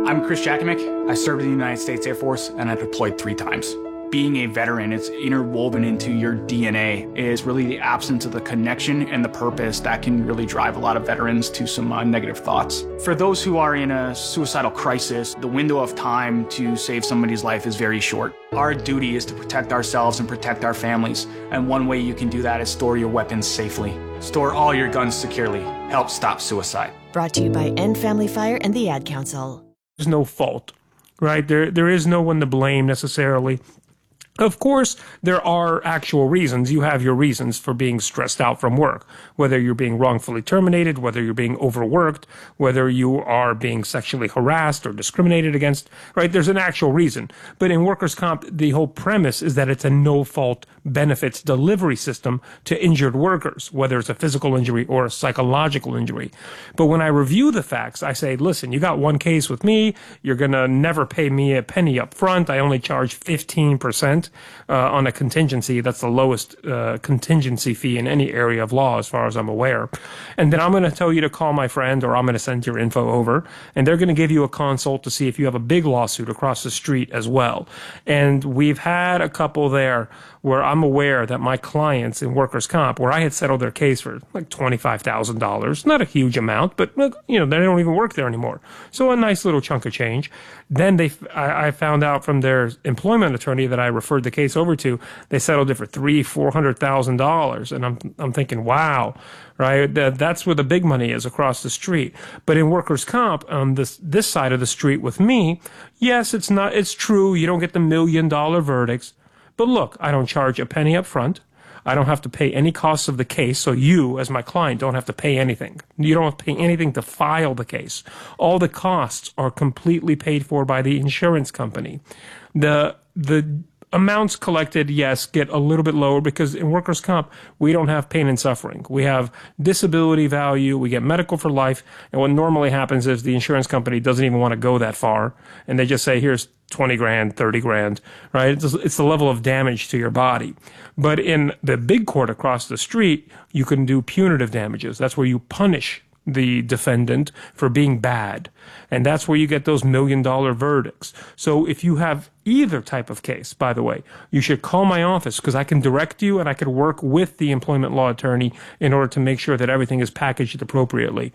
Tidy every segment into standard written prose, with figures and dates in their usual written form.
I'm Chris Jakomick. I served in the United States Air Force and I deployed 3 times. Being a veteran, it's interwoven into your DNA, is really the absence of the connection and the purpose that can really drive a lot of veterans to some negative thoughts. For those who are in a suicidal crisis, the window of time to save somebody's life is very short. Our duty is to protect ourselves and protect our families, and one way you can do that is store your weapons safely. Store all your guns securely. Help stop suicide. Brought to you by End Family Fire and the Ad Council. There's no fault, right? There is no one to blame necessarily. Of course, there are actual reasons. You have your reasons for being stressed out from work, whether you're being wrongfully terminated, whether you're being overworked, whether you are being sexually harassed or discriminated against, right? There's an actual reason. But in workers' comp, the whole premise is that it's a no-fault benefits delivery system to injured workers, whether it's a physical injury or a psychological injury. But when I review the facts, I say, listen, you got one case with me. You're going to never pay me a penny up front. I only charge 15%. On a contingency. That's the lowest contingency fee in any area of law as far as I'm aware. And then I'm going to tell you to call my friend, or I'm going to send your info over, and they're going to give you a consult to see if you have a big lawsuit across the street as well. And we've had a couple there where I'm aware that my clients in workers' comp, where I had settled their case for like $25,000, not a huge amount, but you know, they don't even work there anymore. So a nice little chunk of change. Then I found out from their employment attorney that I referred the case over to, they settled it for $300,000-$400,000, and I'm thinking, wow, right? That's where the big money is, across the street. But in workers' comp, on this side of the street with me, yes, it's true, you don't get the $1 million verdicts. But look, I don't charge a penny up front. I don't have to pay any costs of the case, so you, as my client, don't have to pay anything. You don't have to pay anything to file the case. All the costs are completely paid for by the insurance company. The amounts collected, yes, get a little bit lower because in workers' comp, we don't have pain and suffering. We have disability value, we get medical for life, and what normally happens is the insurance company doesn't even want to go that far, and they just say, here's 20 grand, 30 grand, right? It's the level of damage to your body. But in the big court across the street, you can do punitive damages. That's where you punish the defendant for being bad. And that's where you get those $1 million verdicts. So if you have either type of case, by the way, you should call my office because I can direct you and I can work with the employment law attorney in order to make sure that everything is packaged appropriately.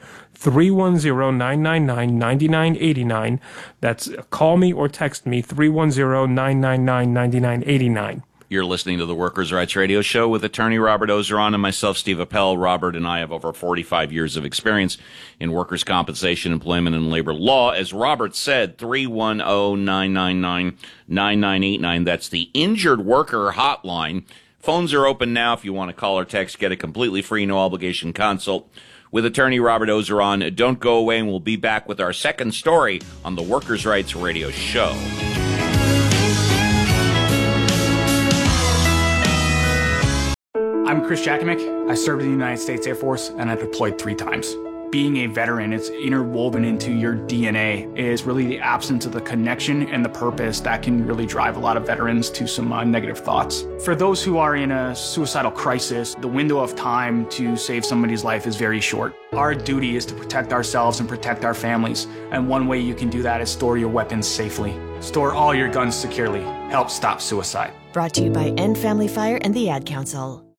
310-999-9989. That's call me or text me, 310-999-9989. You're listening to the Workers' Rights Radio Show with attorney Robert Ozeron and myself, Steve Appel. Robert and I have over 45 years of experience in workers' compensation, employment, and labor law. As Robert said, 310-999-9989. That's the Injured Worker Hotline. Phones are open now if you want to call or text. Get a completely free, no-obligation consult with attorney Robert Ozeron. Don't go away, and we'll be back with our second story on the Workers' Rights Radio Show. I'm Chris Jakomick. I served in the United States Air Force and I deployed 3 times. Being a veteran, it's interwoven into your DNA, is really the absence of the connection and the purpose that can really drive a lot of veterans to some negative thoughts. For those who are in a suicidal crisis, the window of time to save somebody's life is very short. Our duty is to protect ourselves and protect our families, and one way you can do that is store your weapons safely. Store all your guns securely. Help stop suicide. Brought to you by End Family Fire and the Ad Council.